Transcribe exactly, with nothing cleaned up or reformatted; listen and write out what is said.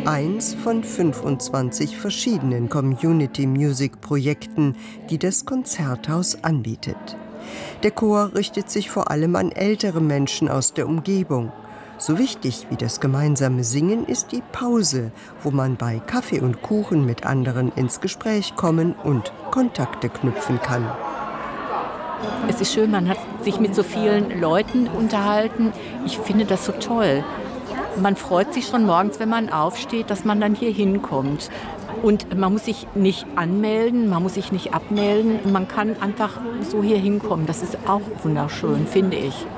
eins von fünfundzwanzig verschiedenen Community-Music-Projekten, die das Konzerthaus anbietet. Der Chor richtet sich vor allem an ältere Menschen aus der Umgebung. So wichtig wie das gemeinsame Singen ist die Pause, wo man bei Kaffee und Kuchen mit anderen ins Gespräch kommen und Kontakte knüpfen kann. Es ist schön, man hat sich mit so vielen Leuten unterhalten. Ich finde das so toll. Man freut sich schon morgens, wenn man aufsteht, dass man dann hier hinkommt. Und man muss sich nicht anmelden, man muss sich nicht abmelden. Man kann einfach so hier hinkommen. Das ist auch wunderschön, finde ich.